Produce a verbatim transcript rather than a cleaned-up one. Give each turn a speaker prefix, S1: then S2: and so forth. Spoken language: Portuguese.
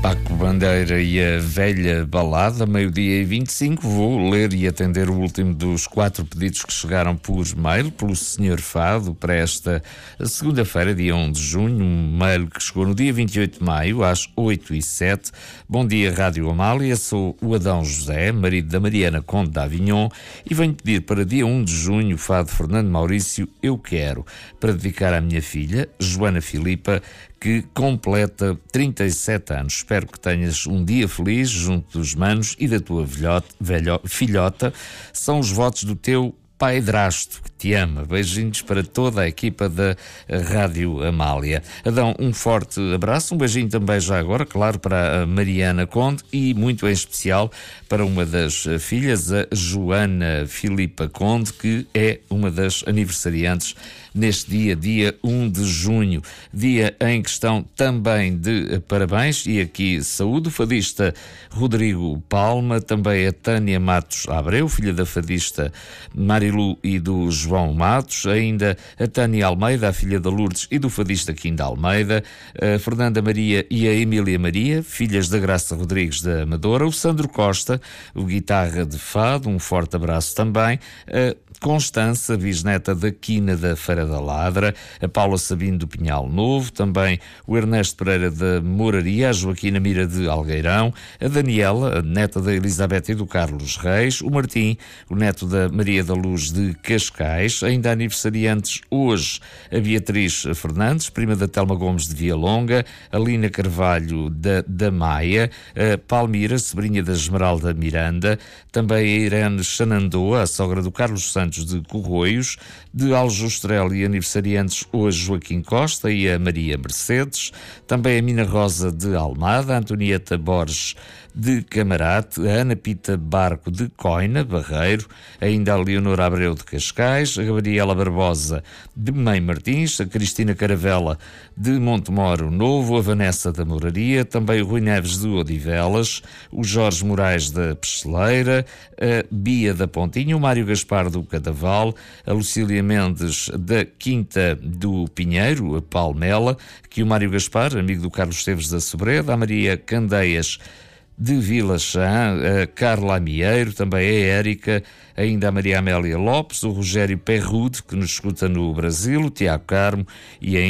S1: Paco Bandeira e a Velha Balada, meio-dia e vinte e cinco. Vou ler e atender o último dos quatro pedidos que chegaram por mail pelo senhor Fado para esta segunda-feira, dia um de junho. Um mail que chegou no dia vinte e oito de maio, às oito e sete. Bom dia, Rádio Amália. Sou o Adão José, marido da Mariana Conde de Avignon, e venho pedir para dia um de junho o Fado Fernando Maurício Eu Quero, para dedicar à minha filha, Joana Filipa, que completa trinta e sete anos. Espero que tenhas um dia feliz junto dos manos e da tua velhota, velho, filhota. São os votos do teu pai-drasto, que te ama. Beijinhos para toda a equipa da Rádio Amália. Adão, um forte abraço, um beijinho também já agora, claro, para a Mariana Conde e muito em especial para uma das filhas, a Joana Filipa Conde, que é uma das aniversariantes neste dia, dia um de junho, dia em questão também de parabéns, e aqui saúde, o fadista Rodrigo Palma, também a Tânia Matos Abreu, filha da fadista Marilu e do João Matos, ainda a Tânia Almeida, a filha da Lourdes e do fadista Quinda Almeida, a Fernanda Maria e a Emília Maria, filhas da Graça Rodrigues da Amadora, o Sandro Costa, o guitarra de fado, um forte abraço também, a Constança, bisneta da Quina da Feira da Ladra, a Paula Sabino do Pinhal Novo, também o Ernesto Pereira da Moraria, a Joaquina Mira de Algueirão, a Daniela, a neta da Elizabeth e do Carlos Reis, o Martim, o neto da Maria da Luz de Cascais, ainda aniversariantes hoje a Beatriz Fernandes, prima da Telma Gomes de Vialonga, a Lina Carvalho da, da Maia, a Palmira, sobrinha da Esmeralda Miranda, também a Irene Xanandoa, a sogra do Carlos Santos de Corroios, de Aljustrel e aniversariantes hoje Joaquim Costa e a Maria Mercedes, também a Mina Rosa de Almada, a Antonieta Borges de Camarate, a Ana Pita Barco de Coina, Barreiro, ainda a Leonora Abreu de Cascais, a Gabriela Barbosa de Mãe Martins, a Cristina Caravela de Montemoro Novo, a Vanessa da Moraria, também o Rui Neves de Odivelas, o Jorge Moraes da Pesteleira, a Bia da Pontinha, o Mário Gaspar do Cadaval, a Lucília Mendes da Quinta do Pinheiro, a Palmela, que o Mário Gaspar, amigo do Carlos Esteves da Sobreda, a Maria Candeias de Vila Chã, a Carla Amieiro, também a Érica, ainda a Maria Amélia Lopes, o Rogério Perrude, que nos escuta no Brasil, o Tiago Carmo e ainda